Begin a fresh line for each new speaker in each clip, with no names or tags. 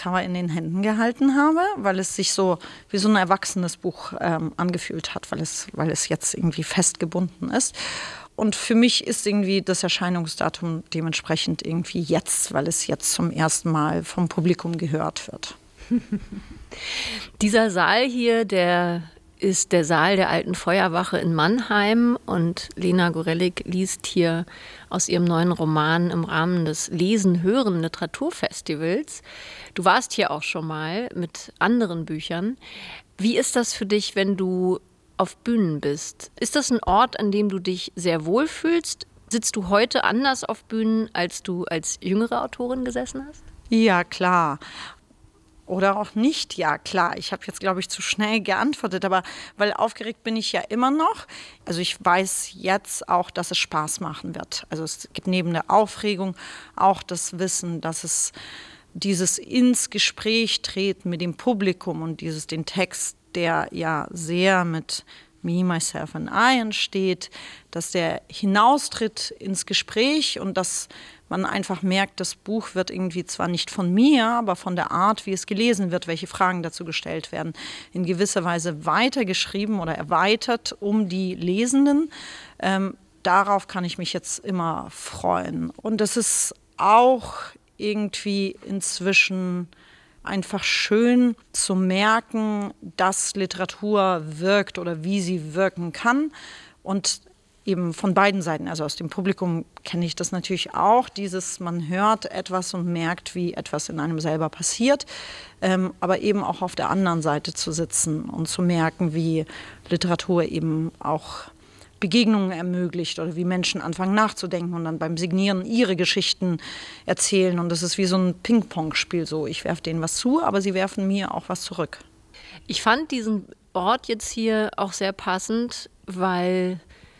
Cover in den Händen gehalten habe, weil es sich so wie so ein erwachsenes Buch angefühlt hat, weil es jetzt irgendwie festgebunden ist. Und für mich ist irgendwie das Erscheinungsdatum dementsprechend irgendwie jetzt, weil es jetzt zum ersten Mal vom Publikum gehört wird.
Dieser Saal hier, der ist der Saal der Alten Feuerwache in Mannheim und Lena Gorelick liest hier aus ihrem neuen Roman im Rahmen des Lesen-Hören-Literaturfestivals. Du warst hier auch schon mal mit anderen Büchern. Wie ist das für dich, wenn du auf Bühnen bist? Ist das ein Ort, an dem du dich sehr wohl fühlst? Sitzt du heute anders auf Bühnen, als du als jüngere Autorin gesessen hast?
Ja, klar. Oder auch nicht, ja klar. Ich habe jetzt, glaube ich, zu schnell geantwortet, aber weil aufgeregt bin ich ja immer noch. Also ich weiß jetzt auch, dass es Spaß machen wird. Also es gibt neben der Aufregung auch das Wissen, dass es dieses ins Gespräch treten mit dem Publikum und den Text, der ja sehr mit Me, Myself and I entsteht, dass der hinaustritt ins Gespräch und dass man einfach merkt, das Buch wird irgendwie zwar nicht von mir, aber von der Art, wie es gelesen wird, welche Fragen dazu gestellt werden, in gewisser Weise weitergeschrieben oder erweitert um die Lesenden. Darauf kann ich mich jetzt immer freuen. Und es ist auch irgendwie inzwischen einfach schön zu merken, dass Literatur wirkt oder wie sie wirken kann. Und eben von beiden Seiten, also aus dem Publikum kenne ich das natürlich auch, man hört etwas und merkt, wie etwas in einem selber passiert, aber eben auch auf der anderen Seite zu sitzen und zu merken, wie Literatur eben auch Begegnungen ermöglicht oder wie Menschen anfangen nachzudenken und dann beim Signieren ihre Geschichten erzählen. Und das ist wie so ein Ping-Pong-Spiel, so ich werfe denen was zu, aber sie werfen mir auch was zurück.
Ich fand diesen Ort jetzt hier auch sehr passend, weil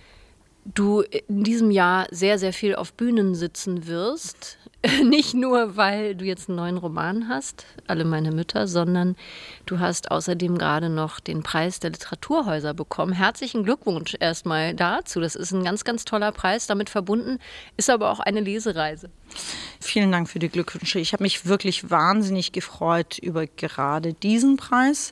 du in diesem Jahr sehr, sehr viel auf Bühnen sitzen wirst. Nicht nur, weil du jetzt einen neuen Roman hast, Alle meine Mütter, sondern du hast außerdem gerade noch den Preis der Literaturhäuser bekommen. Herzlichen Glückwunsch erstmal dazu. Das ist ein ganz, ganz toller Preis. Damit verbunden ist aber auch eine Lesereise.
Vielen Dank für die Glückwünsche. Ich habe mich wirklich wahnsinnig gefreut über gerade diesen Preis,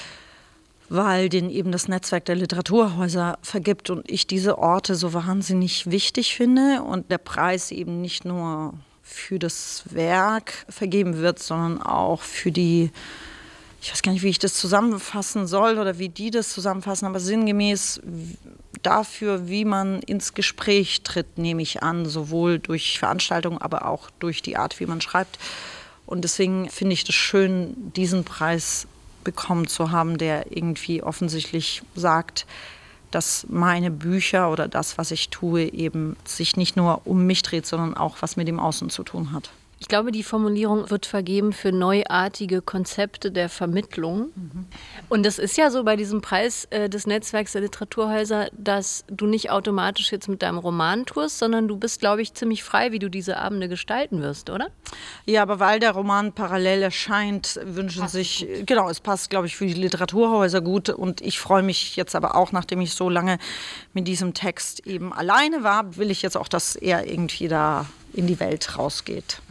weil den eben das Netzwerk der Literaturhäuser vergibt und ich diese Orte so wahnsinnig wichtig finde und der Preis eben nicht nur für das Werk vergeben wird, sondern auch für die, ich weiß gar nicht, wie ich das zusammenfassen soll oder wie die das zusammenfassen, aber sinngemäß dafür, wie man ins Gespräch tritt, nehme ich an, sowohl durch Veranstaltungen, aber auch durch die Art, wie man schreibt. Und deswegen finde ich das schön, diesen Preis bekommen zu haben, der irgendwie offensichtlich sagt, dass meine Bücher oder das, was ich tue, eben sich nicht nur um mich dreht, sondern auch was mit dem Außen zu tun hat.
Ich glaube, die Formulierung wird vergeben für neuartige Konzepte der Vermittlung. Und das ist ja so bei diesem Preis des Netzwerks der Literaturhäuser, dass du nicht automatisch jetzt mit deinem Roman tourst, sondern du bist, glaube ich, ziemlich frei, wie du diese Abende gestalten wirst, oder?
Ja, aber weil der Roman parallel erscheint, wünschen sich, genau, es passt, glaube ich, für die Literaturhäuser gut. Und ich freue mich jetzt aber auch, nachdem ich so lange mit diesem Text eben alleine war, will ich jetzt auch, dass er irgendwie da in die Welt rausgeht.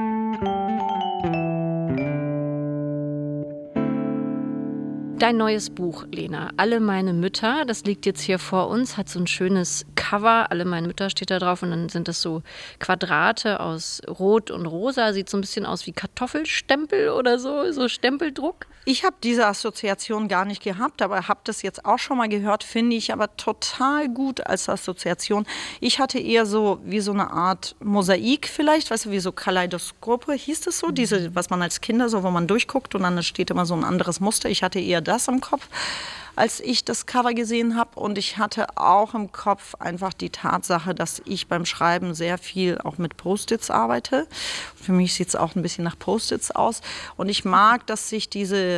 Dein neues Buch, Lena, Alle meine Mütter, das liegt jetzt hier vor uns, hat so ein schönes Cover, Alle meine Mütter steht da drauf und dann sind das so Quadrate aus Rot und Rosa, sieht so ein bisschen aus wie Kartoffelstempel oder so Stempeldruck.
Ich habe diese Assoziation gar nicht gehabt, aber habe das jetzt auch schon mal gehört, finde ich aber total gut als Assoziation. Ich hatte eher so wie so eine Art Mosaik vielleicht, weißt du, wie so Kaleidoskope, hieß das so? Diese, was man als Kinder so, wo man durchguckt und dann steht immer so ein anderes Muster. Ich hatte eher das im Kopf, als ich das Cover gesehen habe. Und ich hatte auch im Kopf einfach die Tatsache, dass ich beim Schreiben sehr viel auch mit Post-its arbeite. Für mich sieht es auch ein bisschen nach Post-its aus. Und ich mag, dass sich diese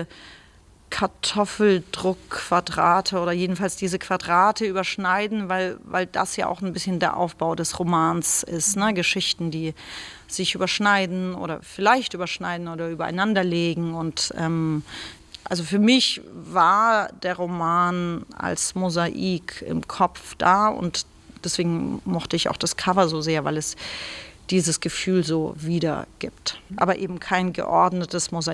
Kartoffeldruckquadrate oder jedenfalls diese Quadrate überschneiden, weil das ja auch ein bisschen der Aufbau des Romans ist, ne? Geschichten, die sich überschneiden oder vielleicht überschneiden oder übereinander legen. Und also für mich war der Roman als Mosaik im Kopf da und deswegen mochte ich auch das Cover so sehr, weil es dieses Gefühl so wiedergibt. Aber eben kein geordnetes Mosaik.